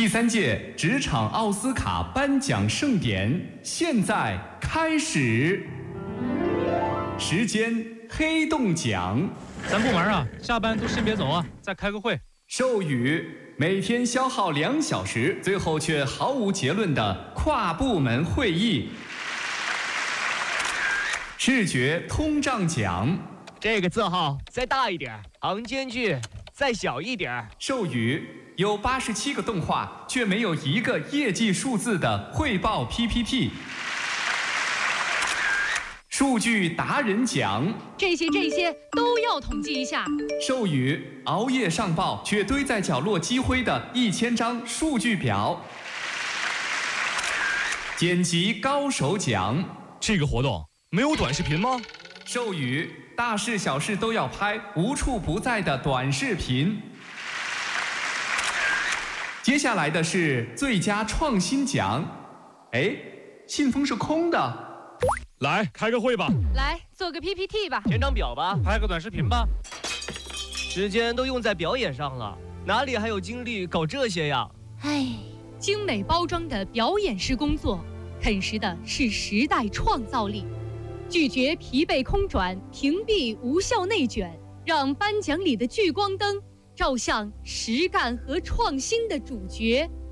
第3届职场奥斯卡颁奖盛典现在开始。时间：黑洞奖。 咱部门啊，下班都先别走啊，再开个会。 授予每天消耗2小时，最后却毫无结论的跨部门会议。视觉通胀奖。 这个字号再大一点，行间距再小一点。 授予有87个动画却没有一个业绩数字的汇报 PPT。数据达人奖。 这些都要统计一下。 授予熬夜上报却堆在角落积灰的1000张数据表。剪辑高手奖。 这个活动没有短视频吗？ 授予大事小事都要拍，无处不在的短视频。接下来的是最佳创新奖。哎，信封是空的。 来开个会吧， 来做个 PPT 吧， 填张表吧， 拍个短视频吧。 时间都用在表演上了，哪里还有精力搞这些呀？ 唉，精美包装的表演式工作，啃食的是时代创造力。拒绝疲惫空转，屏蔽无效内卷，让颁奖里的聚光灯照向实干和创新的主角。